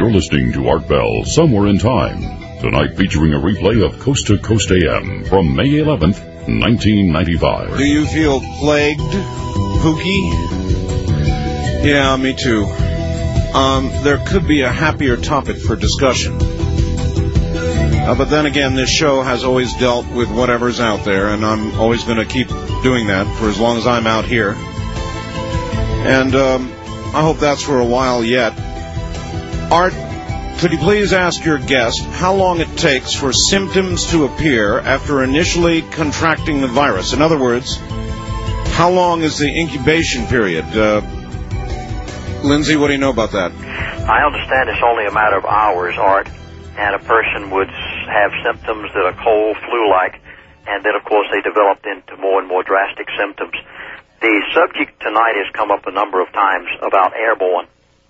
You're listening to Art Bell, Somewhere in Time. Tonight featuring a replay of Coast to Coast AM from May 11th, 1995. Do you feel plagued, Pookie? Yeah, me too. There could be a happier topic for discussion. But then again, this show has always dealt with whatever's out there, and I'm always going to keep doing that for as long as I'm out here. And I hope that's for a while yet. Art, could you please ask your guest how long it takes for symptoms to appear after initially contracting the virus? In other words, how long is the incubation period? Lindsay, what do you know about that? I understand it's only a matter of hours, Art, and a person would have symptoms that are cold, flu-like, and then, of course, they developed into more and more drastic symptoms. The subject tonight has come up a number of times about airborne.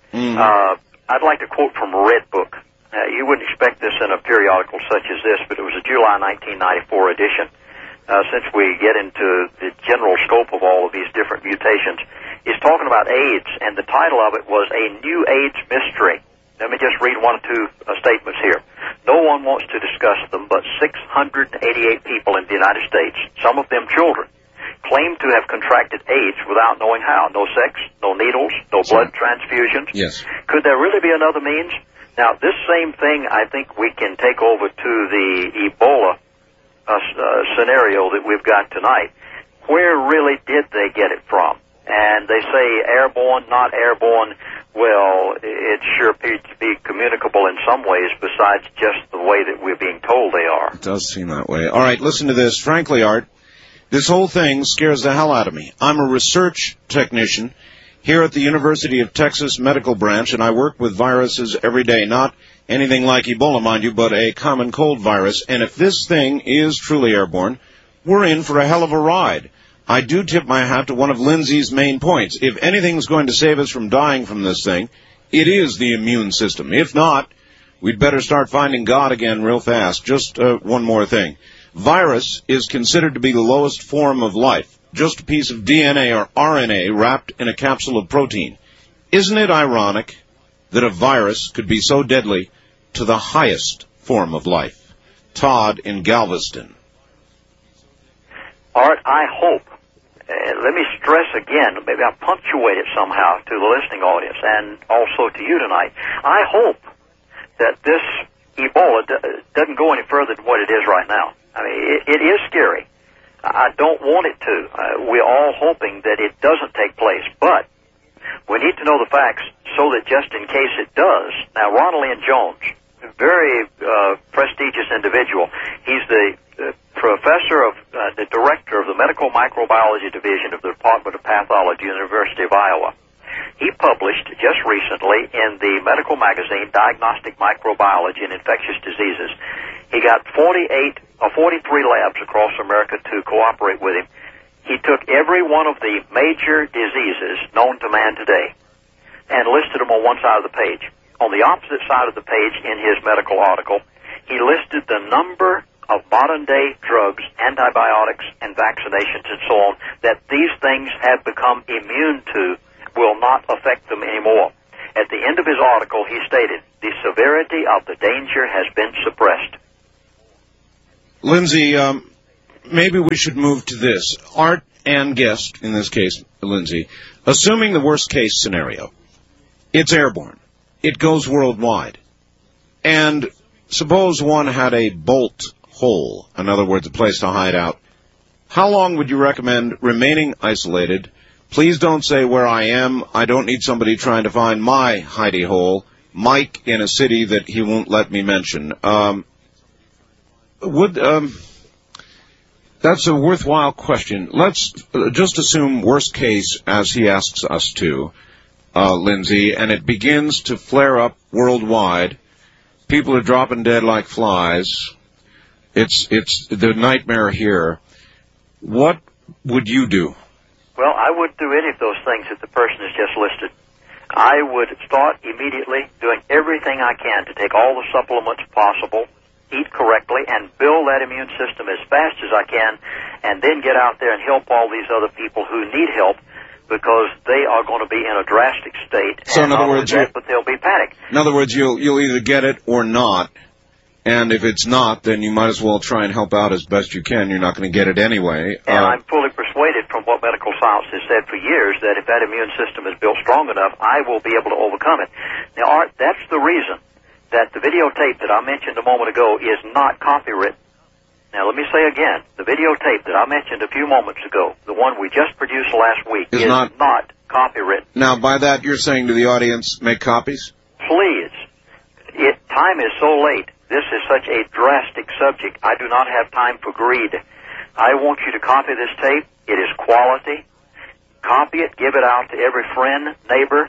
I'd like to quote from a Red Book. You wouldn't expect this in a periodical such as this, but it was a July 1994 edition. Since we get into the general scope of all of these different mutations, it's talking about AIDS, and the title of it was A New AIDS Mystery. Let me just read one or two statements here. No one wants to discuss them, but 688 people in the United States, some of them children, claim to have contracted AIDS without knowing how. No sex, no needles, no blood transfusions. Yes. Could there really be another means? Now, this same thing I think we can take over to the Ebola scenario that we've got tonight. Where really did they get it from? And they say airborne, not airborne. Well, it sure appears to be communicable in some ways besides just the way that we're being told they are. It does seem that way. All right, listen to this. Frankly, Art, this whole thing scares the hell out of me. I'm a research technician here at the University of Texas Medical Branch, and I work with viruses every day. Not anything like Ebola, mind you, but a common cold virus. And if this thing is truly airborne, we're in for a hell of a ride. I do tip my hat to one of Lindsay's main points. If anything's going to save us from dying from this thing, it is the immune system. If not, we'd better start finding God again real fast. Just one more thing. Virus is considered to be the lowest form of life, just a piece of DNA or RNA wrapped in a capsule of protein. Isn't it ironic that a virus could be so deadly to the highest form of life? Todd in Galveston. Art, I hope, let me stress again, maybe I'll punctuate it somehow to the listening audience and also to you tonight. I hope that this Ebola doesn't go any further than what it is right now. I mean, it is scary. I don't want it to. We're all hoping that it doesn't take place, but we need to know the facts so that just in case it does. Now, Ronald N. Jones, very prestigious individual. He's the professor of the director of the Medical Microbiology Division of the Department of Pathology, University of Iowa. He published just recently in the medical magazine Diagnostic Microbiology and Infectious Diseases. He got 43 labs across America to cooperate with him. He took every one of the major diseases known to man today and listed them on one side of the page. On the opposite side of the page in his medical article, he listed the number of modern-day drugs, antibiotics, and vaccinations and so on that these things have become immune to will not affect them anymore. At the end of his article, he stated, the severity of the danger has been suppressed. Lindsay, maybe we should move to this. Art and guest, in this case, Lindsay, assuming the worst-case scenario, it's airborne. It goes worldwide. And suppose one had a bolt hole, in other words, a place to hide out. How long would you recommend remaining isolated? Please don't say where I am. I don't need somebody trying to find my hidey hole. Mike in a city that he won't let me mention. That's a worthwhile question. Let's just assume worst case, as he asks us to, Lindsay, and it begins to flare up worldwide. People are dropping dead like flies. It's the nightmare here. What would you do? Well, I would do any of those things that the person has just listed. I would start immediately doing everything I can to take all the supplements possible, eat correctly, and build that immune system as fast as I can, and then get out there and help all these other people who need help, because they are going to be in a drastic state. So in other words, but they'll be panicked. In other words, you'll either get it or not. And if it's not, then you might as well try and help out as best you can. You're not going to get it anyway. And I'm fully persuaded from what medical science has said for years that if that immune system is built strong enough, I will be able to overcome it. Now, Art, that's the reason that the videotape that I mentioned a moment ago is not copywritten. Now, let me say again, the videotape that I mentioned a few moments ago, the one we just produced last week, is not copywritten. Now, by that, you're saying to the audience, make copies? Please. Time is so late. This is such a drastic subject. I do not have time for greed. I want you to copy this tape. It is quality. Copy it. Give it out to every friend, neighbor,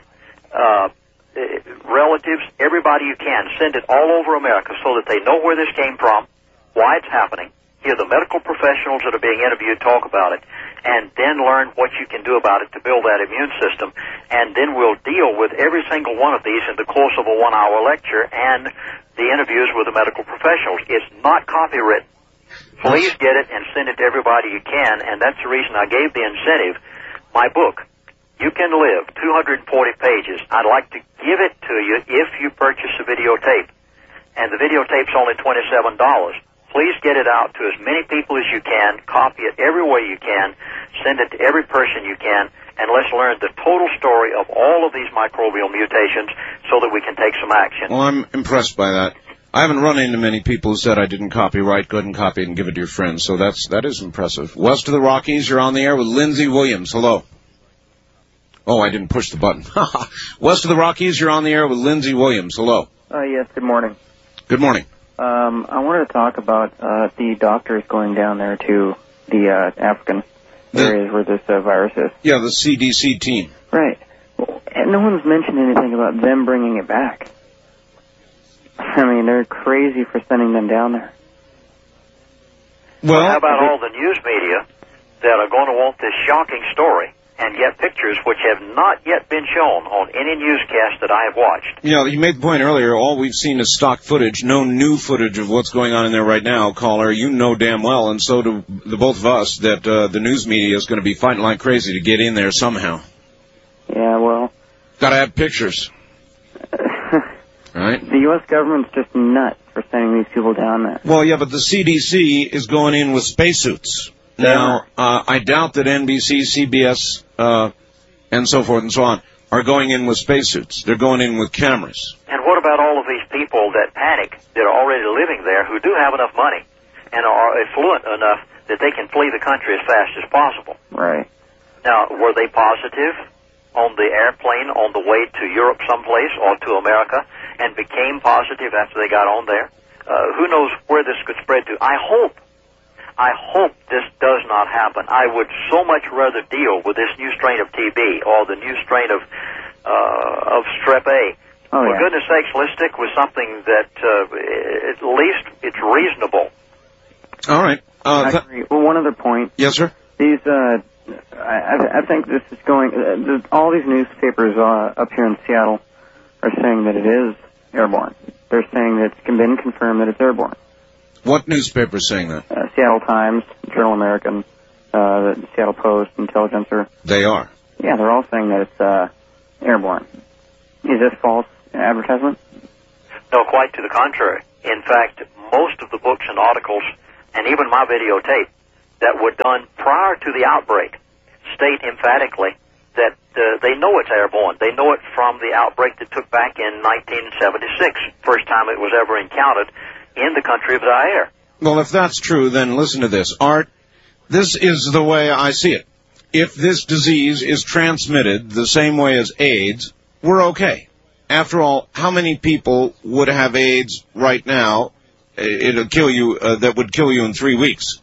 relatives, everybody you can. Send it all over America so that they know where this came from, why it's happening, hear the medical professionals that are being interviewed talk about it, and then learn what you can do about it to build that immune system. And then we'll deal with every single one of these in the course of a 1-hour lecture and the interviews with the medical professionals. It's not copywritten. Please get it and send it to everybody you can, and that's the reason I gave the incentive. My book, You Can Live, 240 pages. I'd like to give it to you if you purchase a videotape. And the videotape's only $27. Please get it out to as many people as you can, copy it every way you can, send it to every person you can, and let's learn the total story of all of these microbial mutations so that we can take some action. Well, I'm impressed by that. I haven't run into many people who said I didn't copyright. Go ahead and copy it and give it to your friends. So that is impressive. West of the Rockies, you're on the air with Lindsey Williams. Hello. Oh, I didn't push the button. West of the Rockies, you're on the air with Lindsey Williams. Hello. Yes, good morning. Good morning. I wanted to talk about the doctors going down there to the African areas where this virus is. Yeah, the CDC team. Right. And no one's mentioned anything about them bringing it back. I mean, they're crazy for sending them down there. Well, how about all the news media that are going to want this shocking story and get pictures which have not yet been shown on any newscast that I have watched? Yeah, you made the point earlier, all we've seen is stock footage, no new footage of what's going on in there right now, caller. You know damn well, and so do the both of us, that the news media is going to be fighting like crazy to get in there somehow. Yeah, well... Gotta have pictures. Right? The U.S. government's just nuts for sending these people down there. Well, yeah, but the CDC is going in with spacesuits. Now, I doubt that NBC, CBS, and so forth and so on are going in with spacesuits. They're going in with cameras. And what about all of these people that panic, that are already living there, who do have enough money and are affluent enough that they can flee the country as fast as possible? Right. Now, were they positive on the airplane on the way to Europe someplace or to America and became positive after they got on there? Who knows where this could spread to? I hope this does not happen. I would so much rather deal with this new strain of TB or the new strain of Strep A. For goodness sakes, let's stick with something that at least it's reasonable. All right. I agree. Well, one other point. Yes, sir? These, I think this is going, all these newspapers up here in Seattle are saying that it is airborne. They're saying that it's been confirmed that it's airborne. What newspaper is saying that? Seattle Times, Journal American, the Seattle Post, Intelligencer. They are? Yeah, they're all saying that it's airborne. Is this false advertisement? No, quite to the contrary. In fact, most of the books and articles, and even my videotape, that were done prior to the outbreak state emphatically that they know it's airborne. They know it from the outbreak that took back in 1976, first time it was ever encountered in the country of Zaire. Well, if that's true, then listen to this. Art, this is the way I see it. If this disease is transmitted the same way as AIDS, we're okay. After all, how many people would have AIDS right now? It'll kill you, that would kill you in 3 weeks.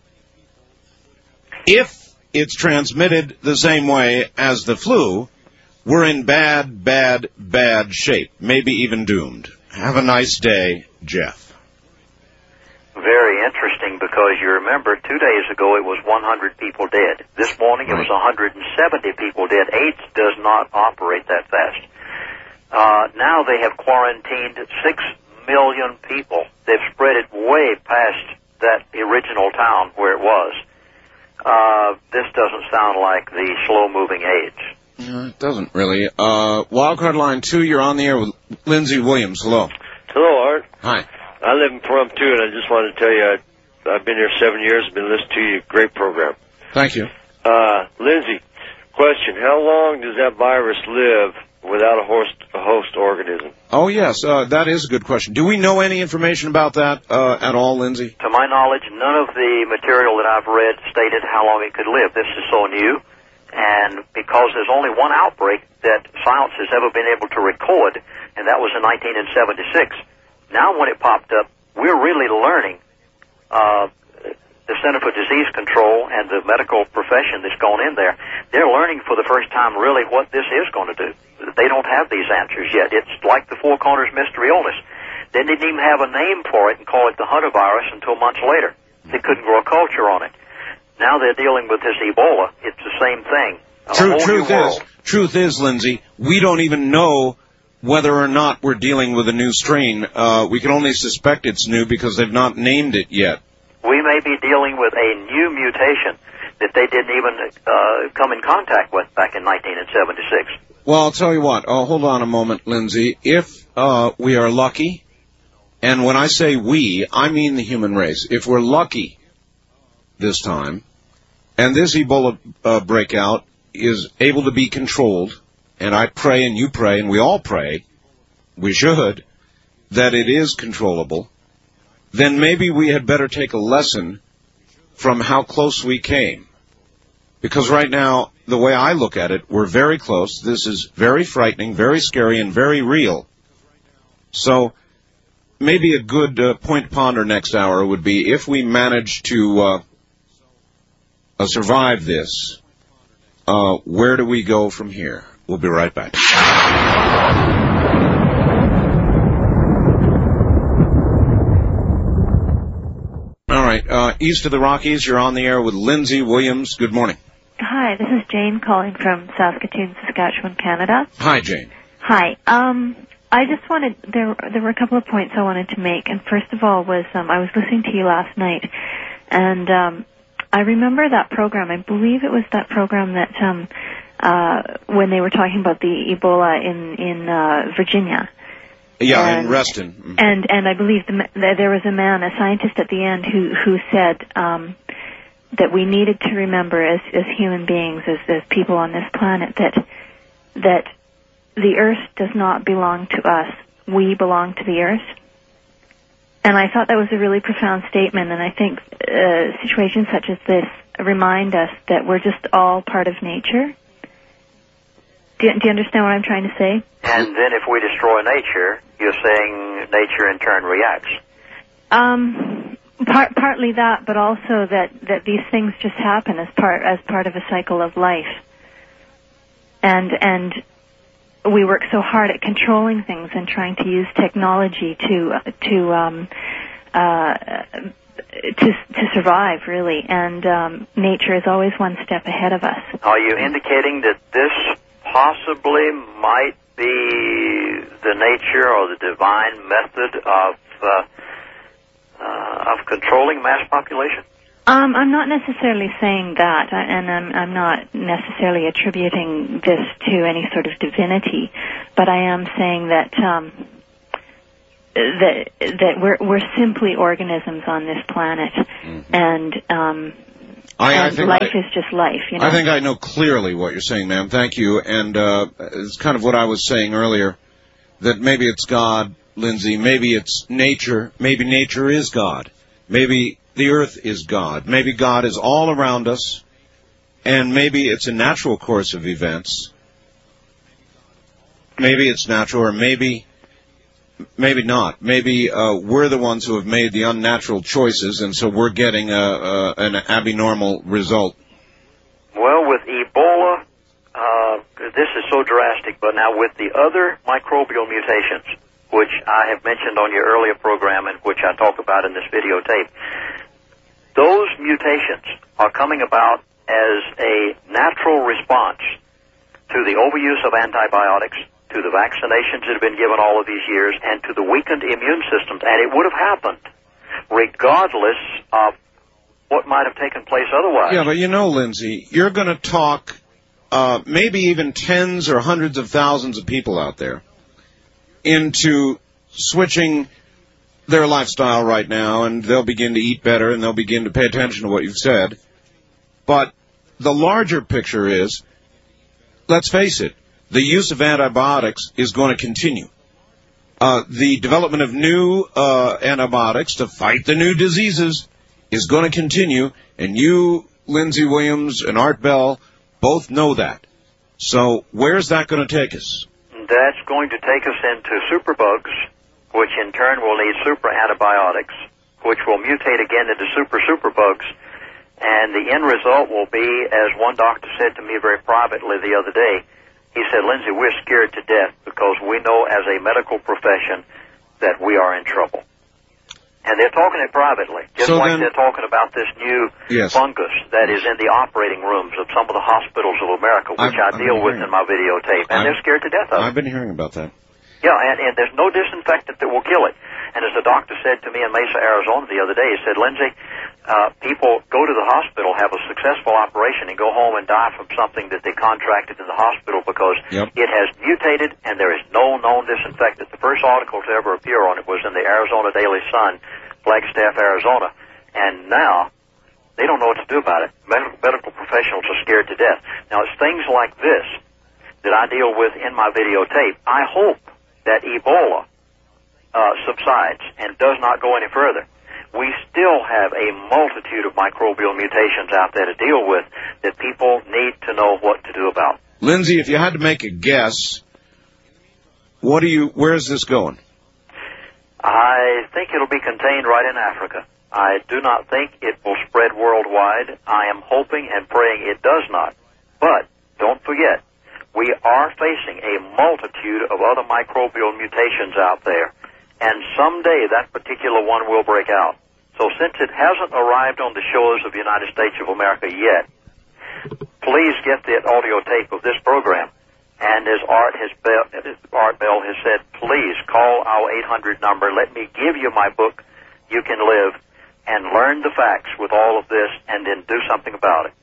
If it's transmitted the same way as the flu, we're in bad, bad, bad shape, maybe even doomed. Have a nice day, Jeff. Very interesting, because you remember 2 days ago it was 100 people dead. This morning it was 170 people dead. AIDS does not operate that fast. Now they have quarantined 6 million people. They've spread it way past that original town where it was. This doesn't sound like the slow-moving AIDS. It doesn't really. Wildcard line 2, you're on the air with Lindsey Williams. Hello. Hello, Art. Hi. I live in Pahrump, too, and I just wanted to tell you I've been here 7 years. I've been listening to you. Great program. Thank you. Lindsey, question. How long does that virus live without a host organism? Oh, yes. That is a good question. Do we know any information about that at all, Lindsey? To my knowledge, none of the material that I've read stated how long it could live. This is so new, and because there's only one outbreak that science has ever been able to record, and that was in 1976. Now when it popped up, we're really learning. The Center for Disease Control and the medical profession that's gone in there, they're learning for the first time really what this is going to do. They don't have these answers yet. It's like the Four Corners mystery illness. They didn't even have a name for it and call it the Hunter virus until months later. They couldn't grow a culture on it. Now they're dealing with this Ebola. It's the same thing. Truth is, Lindsey, we don't even know whether or not we're dealing with a new strain. We can only suspect it's new because they've not named it yet. We may be dealing with a new mutation that they didn't even come in contact with back in 1976. Well, I'll tell you what. Hold on a moment, Lindsey. If we are lucky, and when I say we, I mean the human race. If we're lucky this time, and this Ebola breakout is able to be controlled, and I pray and you pray and we all pray, we should, that it is controllable, then maybe we had better take a lesson from how close we came. Because right now, the way I look at it, we're very close. This is very frightening, very scary, and very real. So maybe a good point to ponder next hour would be if we manage to survive this, where do we go from here? We'll be right back. All right, east of the Rockies, you're on the air with Lindsey Williams. Good morning. Hi, this is Jane calling from Saskatoon, Saskatchewan, Canada. Hi, Jane. Hi. I just wanted, there were a couple of points I wanted to make, and first of all was, I was listening to you last night, and I remember that program. I believe it was that program that when they were talking about the Ebola in Virginia. Yeah, in Reston. Mm-hmm. And I believe there was a man, a scientist at the end, who said that we needed to remember as human beings, as people on this planet, that the Earth does not belong to us. We belong to the Earth. And I thought that was a really profound statement, and I think situations such as this remind us that we're just all part of nature. Do you understand what I'm trying to say? And then if we destroy nature, you're saying nature in turn reacts. Partly that, but also that these things just happen as part of a cycle of life. And we work so hard at controlling things and trying to use technology to survive, really. And nature is always one step ahead of us. Are you indicating that this possibly might be the nature or the divine method of controlling mass population? I'm not necessarily saying that, and I'm not necessarily attributing this to any sort of divinity, but I am saying that that we're simply organisms on this planet, mm-hmm. and I think life is just life. You know? I think I know clearly what you're saying, ma'am. Thank you. And it's kind of what I was saying earlier, that maybe it's God, Lindsey. Maybe it's nature. Maybe nature is God. Maybe the Earth is God. Maybe God is all around us. And maybe it's a natural course of events. Maybe it's natural, or maybe not. Maybe we're the ones who have made the unnatural choices, and so we're getting an abnormal result. Well, with Ebola, this is so drastic, but now with the other microbial mutations, which I have mentioned on your earlier program and which I talk about in this videotape, those mutations are coming about as a natural response to the overuse of antibiotics, to the vaccinations that have been given all of these years, and to the weakened immune systems. And it would have happened regardless of what might have taken place otherwise. Yeah, but you know, Lindsey, you're going to talk maybe even tens or hundreds of thousands of people out there into switching their lifestyle right now, and they'll begin to eat better, and they'll begin to pay attention to what you've said. But the larger picture is, let's face it, the use of antibiotics is going to continue. The development of new antibiotics to fight the new diseases is going to continue, and you, Lindsey Williams and Art Bell, both know that. So where's that going to take us? That's going to take us into superbugs, which in turn will need super antibiotics, which will mutate again into superbugs. And the end result will be, as one doctor said to me very privately the other day, he said, Lindsey, we're scared to death because we know as a medical profession that we are in trouble. And they're talking it privately, just like they're talking about this new fungus that is in the operating rooms of some of the hospitals of America, which I deal with in my videotape. And they're scared to death of it. I've been hearing about that. Yeah, and there's no disinfectant that will kill it. And as the doctor said to me in Mesa, Arizona the other day, he said, Lindsey, people go to the hospital, have a successful operation, and go home and die from something that they contracted in the hospital because it has mutated and there is no known disinfectant. The first article to ever appear on it was in the Arizona Daily Sun, Flagstaff, Arizona. And now they don't know what to do about it. Medical professionals are scared to death. Now, it's things like this that I deal with in my videotape. I hope that Ebola subsides and does not go any further. We still have a multitude of microbial mutations out there to deal with that people need to know what to do about. Lindsey, if you had to make a guess, where is this going? I think it'll be contained right in Africa. I do not think it will spread worldwide. I am hoping and praying it does not. But don't forget, we are facing a multitude of other microbial mutations out there, and someday that particular one will break out. So since it hasn't arrived on the shores of the United States of America yet, please get the audio tape of this program. And as Art Bell has said, please call our 800 number. Let me give you my book, You Can Live, and learn the facts with all of this, and then do something about it.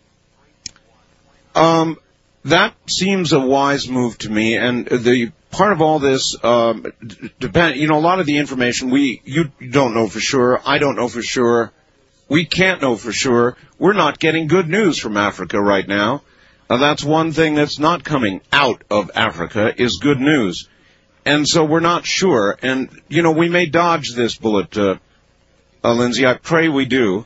That seems a wise move to me, and the part of all this depend. A lot of the information you don't know for sure. I don't know for sure. We can't know for sure. We're not getting good news from Africa right now. That's one thing that's not coming out of Africa is good news, and so we're not sure. And we may dodge this bullet, Lindsey. I pray we do.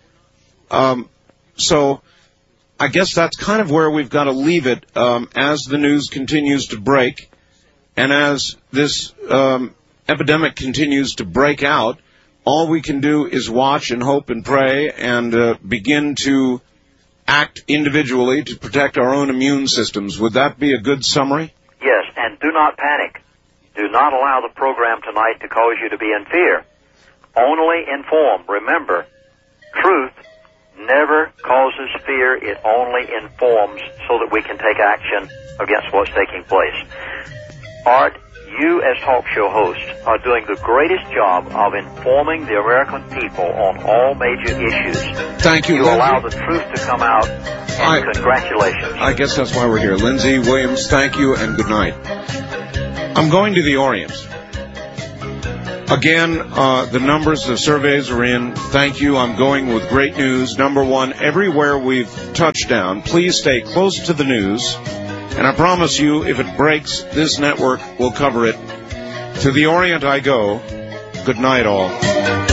So I guess that's kind of where we've got to leave it as the news continues to break, and as this epidemic continues to break out. All we can do is watch and hope and pray and begin to act individually to protect our own immune systems. Would that be a good summary? Yes, and do not panic. Do not allow the program tonight to cause you to be in fear. Only inform. Remember, truth never causes fear. It only informs so that we can take action against what's taking place. Art, you as talk show host are doing the greatest job of informing the American people on all major issues. Thank you, You Lindsey. allow the truth to come out, and congratulations. I guess that's why we're here. Lindsey Williams, thank you, and good night. I'm going to the Orient. Again, the numbers, the surveys are in. Thank you. I'm going with great news. Number one, everywhere we've touched down, please stay close to the news. And I promise you, if it breaks, this network will cover it. To the Orient I go. Good night, all.